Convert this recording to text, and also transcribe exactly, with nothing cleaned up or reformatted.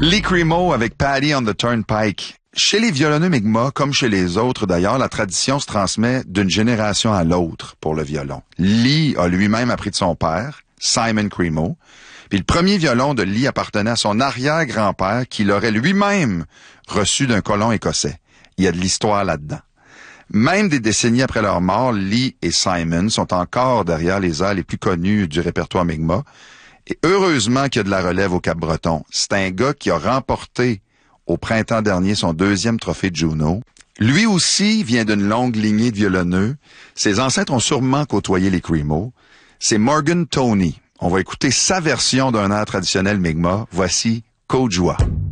Lee Cremo avec Paddy on the Turnpike. Chez les violonneux Mi'kmaq, comme chez les autres d'ailleurs, la tradition se transmet d'une génération à l'autre pour le violon. Lee a lui-même appris de son père, Simon Cremo. Puis le premier violon de Lee appartenait à son arrière-grand-père qui l'aurait lui-même reçu d'un colon écossais. Il y a de l'histoire là-dedans. Même des décennies après leur mort, Lee et Simon sont encore derrière les airs les plus connus du répertoire Mi'kmaq. Et heureusement qu'il y a de la relève au Cap-Breton. C'est un gars qui a remporté au printemps dernier son deuxième trophée de Juno. Lui aussi vient d'une longue lignée de violonneux. Ses ancêtres ont sûrement côtoyé les Cremo. C'est Morgan Toney. On va écouter sa version d'un air traditionnel Mi'kmaq. Voici Côte-Joie.